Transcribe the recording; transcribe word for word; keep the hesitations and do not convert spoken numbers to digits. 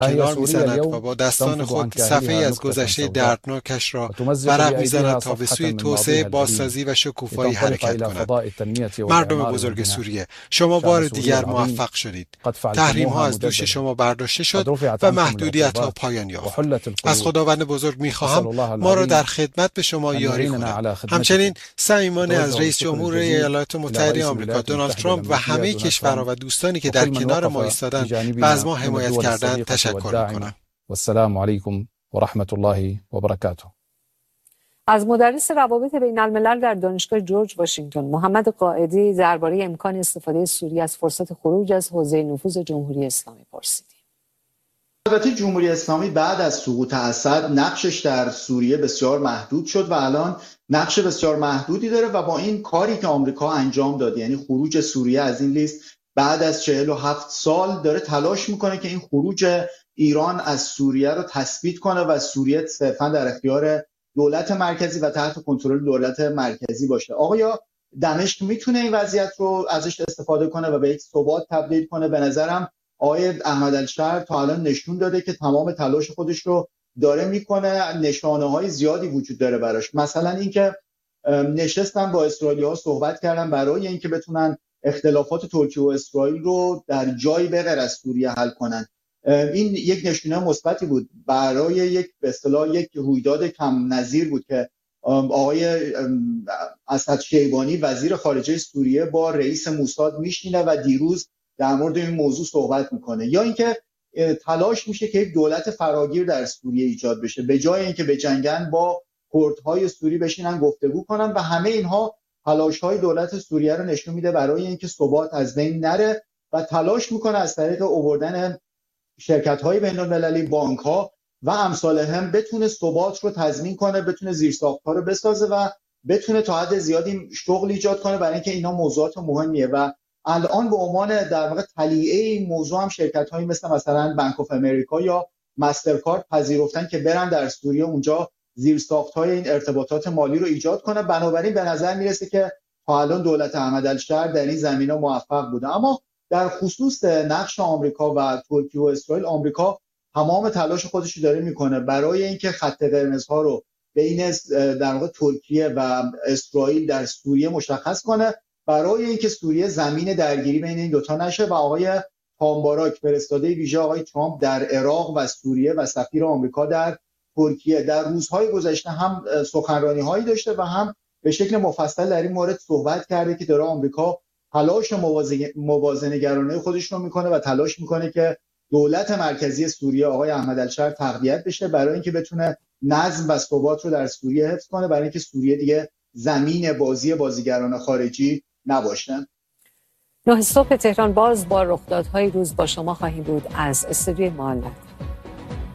کنار می‌زند و با دستان خود صفحه‌ای از گذشته دردناکش را ورق می‌زند تا به سوی توسعه، بازسازی و شکوفایی حرکت کند. مردم بزرگ سوریه، شما بار دیگر موفق شدید. تحریم‌ها از دوش شما برداشته شد و محدودیت‌ها پایان یافت. از خداوند بزرگ می‌خواهم ما را در خدمت به شما یاری کند. همچنین صمیمانه از رئیس جمهور ایالات متحده آمریکا دونالد ترامپ و همه کشورها و دوستانی که در کنار ما ایستادند و از ما حمایت کردند تشکر می‌کنم. و السلام علیکم و رحمت الله و برکاته. از مدرس روابط بین الملل در دانشگاه جورج واشنگتن محمد قائدی درباره امکان استفاده سوریه از فرصت خروج از حوزه نفوذ جمهوری اسلامی پرسیدیم. البته جمهوری اسلامی بعد از سقوط اسد نقشش در سوریه بسیار محدود شد و الان نقش بسیار محدودی داره و با این کاری که آمریکا انجام داد، یعنی خروج سوریه از این لیست بعد از چهل و هفت سال، داره تلاش میکنه که این خروج ایران از سوریه رو تثبیت کنه و سوریه صرفا در اختیار دولت مرکزی و تحت کنترل دولت مرکزی باشه. آقا دمشق میتونه این وضعیت رو ازش استفاده کنه و به یک ثبات تبدیل کنه. به نظرم آقای احمد الشر تا الان نشون داده که تمام تلاش خودش رو داره میکنه. نشانه‌های زیادی وجود داره براش، مثلا اینکه نشستن با اسرائیلی‌ها صحبت کردن برای اینکه بتونن اختلافات ترکیه و اسرائیل رو در جایی به غیر از سوریه حل کنن. این یک نشونه مثبتی بود برای یک به اصطلاح یک رویداد کم نظیر بود که آقای اسد شیبانی وزیر خارجه سوریه با رئیس موساد میشینه و دیروز در مورد این موضوع صحبت میکنه. یا اینکه تلاش میشه که یک دولت فراگیر در سوریه ایجاد بشه، به جای اینکه به جنگن با کردهای سوری بشینن گفتگو کنن، و همه اینها تلاش‌های دولت سوریه رو نشون میده برای اینکه ثبات از بین نره و تلاش میکنه از طریق آوردن شرکت‌های بین‌المللی، بانک‌ها و امثال هم بتونه ثبات رو تضمین کنه، بتونه زیرساخت‌ها رو بسازه و بتونه تا حد زیادی شغل ایجاد کنه، برای اینکه اینا موضوعات مهمیه. و الان به عنوان در واقع تلیعه این موضوع هم شرکت‌هایی مثل مثلا بانک آف امریکا یا مسترکارد پذیرفتن که برن در سوریه اونجا زیرساخت‌های این ارتباطات مالی رو ایجاد کنه. بنابراین به نظر میرسه که تا الان دولت احمد الشر در این زمینه موفق بوده. اما در خصوص نقش آمریکا و ترکیه و اسرائیل، آمریکا تمام تلاش خودش رو داره میکنه برای اینکه خط قرمزها رو بین در واقع ترکیه و اسرائیل در سوریه مشخص کنه، برای اینکه سوریه زمین درگیری بین این دوتا نشه. و آقای تامباراک، فرستاده ویژه آقای ترامپ در عراق و سوریه و سفیر آمریکا در ترکیه، در روزهای گذشته هم سخنرانی‌هایی داشته و هم به شکل مفصل در این مورد صحبت کرده که داره آمریکا تلاش موازنه‌گرانه خودش رو میکنه و تلاش میکنه که دولت مرکزی سوریه آقای احمد الشر تقویت بشه برای اینکه بتونه نظم و ثبات رو در سوریه حفظ کنه، برای اینکه سوریه دیگه زمین بازی بازیگران خارجی نباشن. نه صبح تهران باز با رخدادهای روز با شما خواهیم بود از استودیوی معلق.